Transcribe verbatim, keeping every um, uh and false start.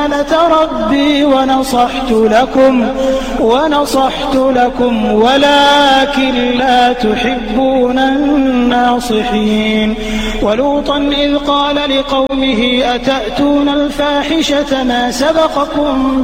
ربي ونصحت لكم ونصحت لكم ولكن لا تحبون الناصحين. ولوطا إذ قال لقومه أتأتون الفاحشة ما سبقكم